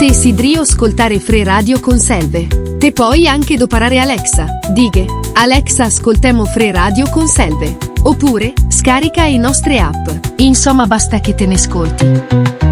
Desideri ascoltare Free Radio con Selve? Te puoi anche doparare Alexa. Dighe: Alexa, ascoltemo Free Radio con Selve. Oppure scarica le nostre app. Insomma, basta che te ne ascolti.